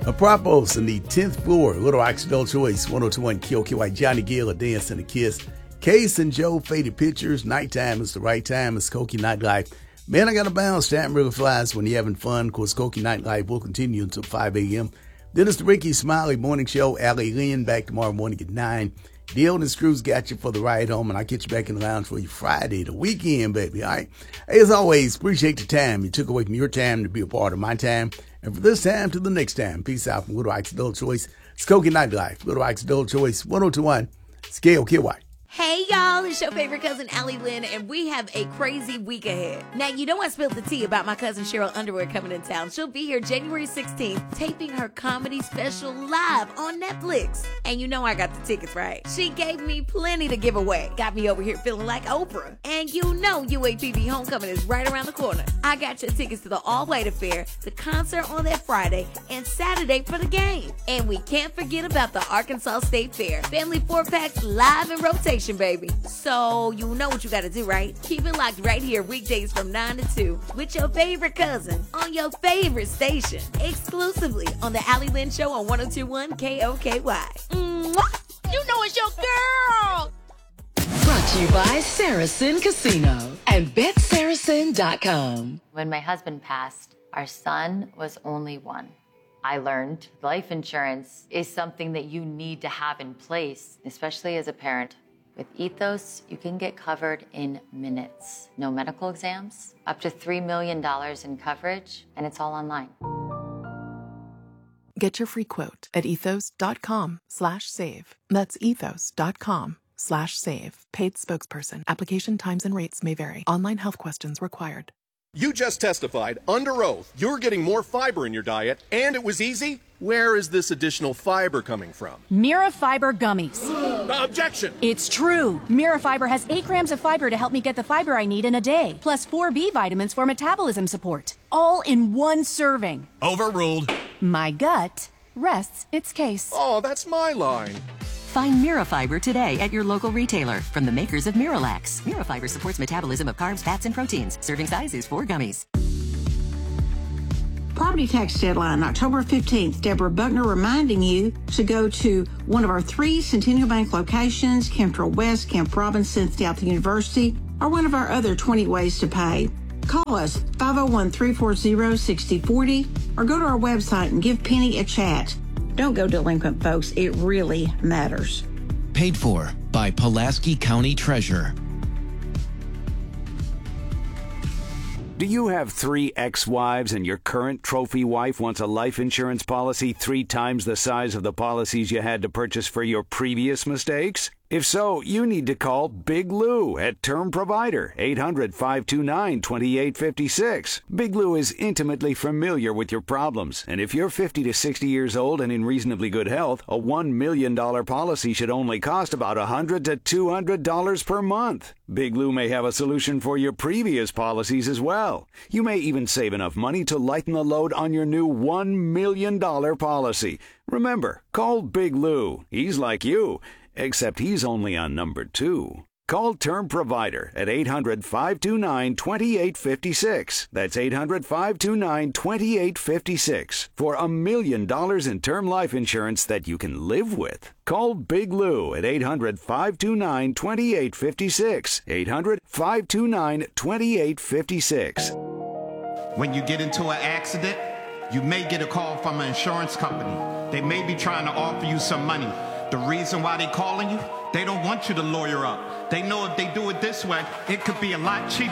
Apropos in the 10th floor, Little Ox Adult Choice, 1021 KOKY, Johnny Gill, A Dance and a Kiss. Case and Joe, Faded Pictures. Nighttime is the right time. It's Koki Nightlife. Man, I got to bounce. Time really flies when you're having fun. Of course, Koki Nightlife will continue until 5 a.m. Then it's the Ricky Smiley Morning Show. Allie Lynn back tomorrow morning at 9. The Eldon Screws got you for the ride home, and I'll get you back in the lounge for you Friday, the weekend, baby, all right? Hey, as always, appreciate the time you took away from your time to be a part of my time. And for this time to the next time, peace out from Little Ox Adult Choice. It's Koki Nightlife, Little Ox Adult Choice, 1021, Scale KY. Hey y'all, it's your favorite cousin Allie Lynn, and we have a crazy week ahead. Now, you know I spilled the tea about my cousin Cheryl Underwood coming in town. She'll be here January 16th, taping her comedy special live on Netflix. And you know I got the tickets, right? She gave me plenty to give away. Got me over here feeling like Oprah. And you know UAPB Homecoming is right around the corner. I got your tickets to the all-white affair, the concert on that Friday, and Saturday for the game. And we can't forget about the Arkansas State Fair. Family 4-packs live in rotation, baby. So you know what you gotta do, right? Keep it locked right here weekdays from 9 to 2 with your favorite cousin on your favorite station, exclusively on the Allie Lynn Show on 1021 KOKY. Mwah! You know it's your girl! Brought to you by Saracen Casino and BetSaracen.com. When my husband passed, our son was only one. I learned life insurance is something that you need to have in place, especially as a parent. With Ethos, you can get covered in minutes. No medical exams, up to $3 million in coverage, and it's all online. Get your free quote at ethos.com/save. That's ethos.com/save. Paid spokesperson. Application times and rates may vary. Online health questions required. You just testified under oath you're getting more fiber in your diet, and it was easy. Where is this additional fiber coming from? Mira Fiber Gummies. Objection! It's true. Mira Fiber has 8 grams of fiber to help me get the fiber I need in a day, plus 4 B vitamins for metabolism support. All in one serving. Overruled. My gut rests its case. Oh, that's my line. Find Mira Fiber today at your local retailer from the makers of Miralax. Mira Fiber supports metabolism of carbs, fats, and proteins. Serving size is 4 gummies. Property tax deadline, October 15th. Deborah Buckner reminding you to go to one of our 3 Centennial Bank locations, Camp West, Camp Robinson, South University, or one of our other 20 ways to pay. Call us 501-340-6040 or go to our website and give Penny a chat. Don't go delinquent, folks. It really matters. Paid for by Pulaski County Treasurer. Do you have 3 ex-wives and your current trophy wife wants a life insurance policy 3 times the size of the policies you had to purchase for your previous mistakes? If so, you need to call Big Lou at Term Provider, 800-529-2856. Big Lou is intimately familiar with your problems, and if you're 50 to 60 years old and in reasonably good health, a $1 million policy should only cost about $100 to $200 per month. Big Lou may have a solution for your previous policies as well. You may even save enough money to lighten the load on your new $1 million policy. Remember, call Big Lou. He's like you. Except he's only on number 2. Call Term Provider at 800-529-2856. That's 800-529-2856 for $1 million in term life insurance that you can live with. Call Big Lou at 800-529-2856. 800-529-2856. When you get into an accident, you may get a call from an insurance company. They may be trying to offer you some money. The reason why they're calling you, they don't want you to lawyer up. They know if they do it this way, it could be a lot cheaper.